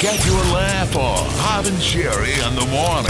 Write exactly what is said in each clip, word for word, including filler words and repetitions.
Get your laugh on. Bob and Sherry in the morning.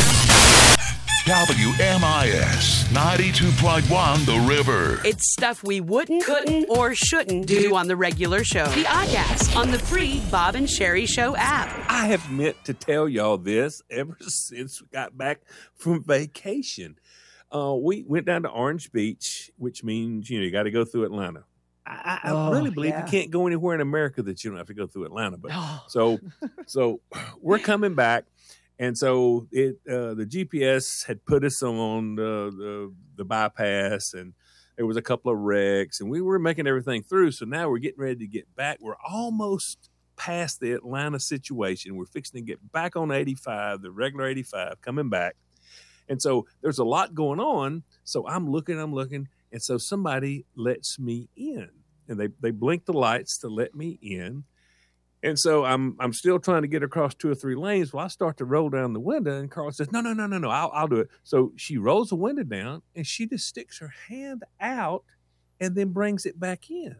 W M I S ninety-two point one The River. It's stuff we wouldn't, couldn't, or shouldn't do on the regular show. The Oddcast on the free Bob and Sherry Show app. I have meant to tell y'all this ever since we got back from vacation. Uh, we went down to Orange Beach, which means, you know, you got to go through Atlanta. I, I Oh, really believe yeah. you can't go anywhere in America that you don't have to go through Atlanta. But so, so we're coming back. And so it uh, the G P S had put us on the, the the bypass, and there was a couple of wrecks, and we were making everything through. So now we're getting ready to get back. We're almost past the Atlanta situation. We're fixing to get back on eighty-five, the regular eighty-five, coming back. And so there's a lot going on. So I'm looking, I'm looking, and so somebody lets me in, and they they blink the lights to let me in. And so I'm I'm still trying to get across two or three lanes. Well, I start to roll down the window, and Carl says, no, no, no, no, no, I'll, I'll do it. So she rolls the window down, and she just sticks her hand out and then brings it back in.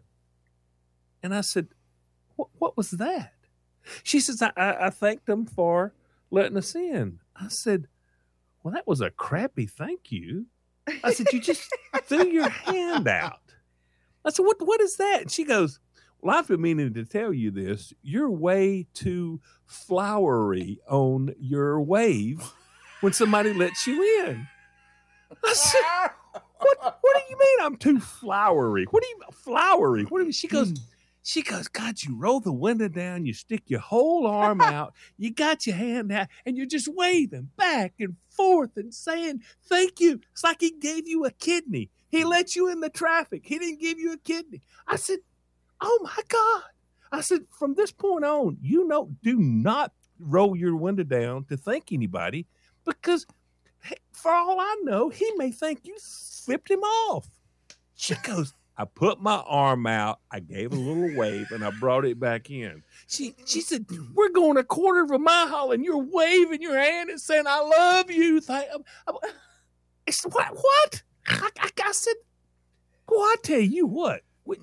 And I said, what, what was that? She says, I, I, I thanked them for letting us in. I said, well, that was a crappy thank you. I said, you just threw your hand out. I said, what what is that? And she goes, well, I've been meaning to tell you this. You're way too flowery on your wave when somebody lets you in. I said, what, what do you mean I'm too flowery? What do you flowery? What do you mean? She goes, she goes, God, you roll the window down, you stick your whole arm out, you got your hand out, and you're just waving back and forth and saying, thank you. It's like he gave you a kidney. He let you in the traffic. He didn't give you a kidney. I said, oh my God. I said, from this point on, you know, do not roll your window down to thank anybody, because hey, for all I know, he may think you flipped him off. She goes, I put my arm out, I gave a little wave, and I brought it back in. She she said, we're going a quarter of a mile, and you're waving your hand and saying, I love you. Thank I said, what? What? I, I, I said, well, I tell you what.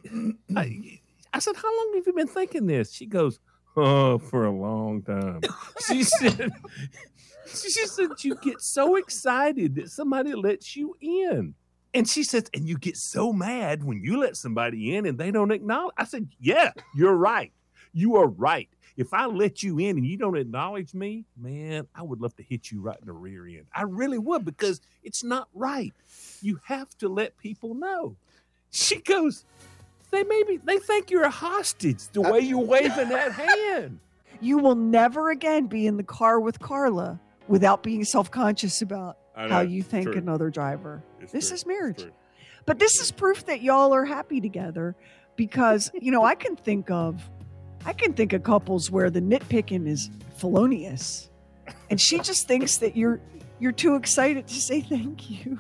I, I said, how long have you been thinking this? She goes, oh, for a long time. She said, she said, you get so excited that somebody lets you in. And she says, and you get so mad when you let somebody in and they don't acknowledge. I said, yeah, you're right. You are right. If I let you in and you don't acknowledge me, man, I would love to hit you right in the rear end. I really would, because it's not right. You have to let people know. She goes, they maybe they think you're a hostage the way you're waving that hand. You will never again be in the car with Carla without being self-conscious about how you thank true. another driver. It's this true. is marriage. It's true. But this is proof that y'all are happy together, because, you know, I can think of I can think of couples where the nitpicking is felonious, and she just thinks that you're you're too excited to say thank you.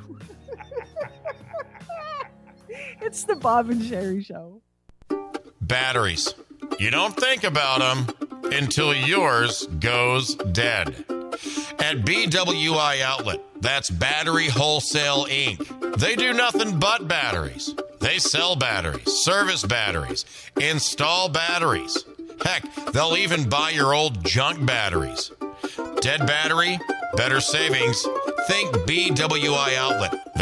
It's the Bob and Sherry Show. Batteries. You don't think about them until yours goes dead. At B W I Outlet, that's Battery Wholesale Incorporated. They do nothing but batteries. They sell batteries, service batteries, install batteries. Heck, they'll even buy your old junk batteries. Dead battery, better savings. Think B W I Outlet.